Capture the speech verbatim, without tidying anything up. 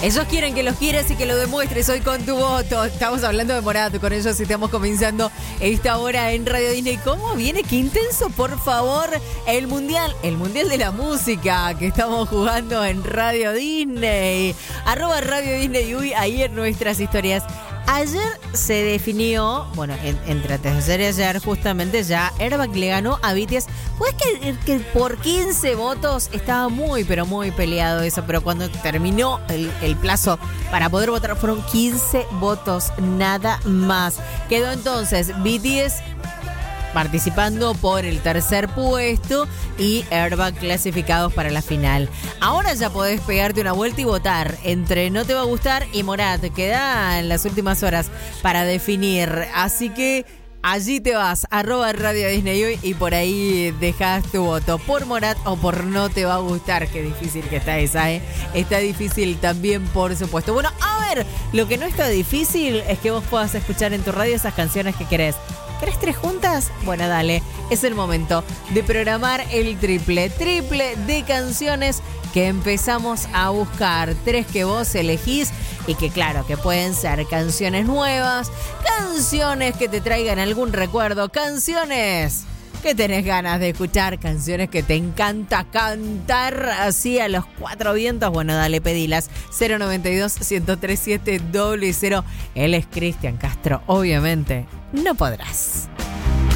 Ellos quieren que los quieras y que lo demuestres hoy con tu voto. Estamos hablando de Morat, con ellos estamos comenzando esta hora en Radio Disney. ¿Cómo viene? ¡Qué intenso! Por favor, el Mundial, el Mundial de la Música que estamos jugando en Radio Disney. Arroba Radio Disney Uy, ahí en nuestras historias. Ayer se definió, bueno, en, entre antes de ayer y ayer, justamente ya Airbag le ganó a B T S. ¿Puedes creer que por quince votos estaba muy, pero muy peleado eso? Pero cuando terminó el, el plazo para poder votar fueron quince votos, nada más. Quedó entonces B T S participando por el tercer puesto y Airbag clasificados para la final. Ahora ya podés pegarte una vuelta y votar entre No Te Va a Gustar y Morat. Queda en las últimas horas para definir. Así que allí te vas, arroba Radio Disney Uy, y por ahí dejas tu voto por Morat o por No Te Va a Gustar. Qué difícil que está esa, ¿eh? Está difícil también, por supuesto. Bueno, a ver, lo que no está difícil es que vos puedas escuchar en tu radio esas canciones que querés. ¿Querés tres juntas? Bueno, dale, es el momento de programar el triple, triple de canciones que empezamos a buscar. Tres que vos elegís y que claro, que pueden ser canciones nuevas, canciones que te traigan algún recuerdo, canciones que tenés ganas de escuchar, canciones que te encanta cantar así a los cuatro vientos. Bueno, dale, pedilas. cero noventa y dos, ciento treinta y siete, cero cero. Él es Cristian Castro, obviamente. No podrás.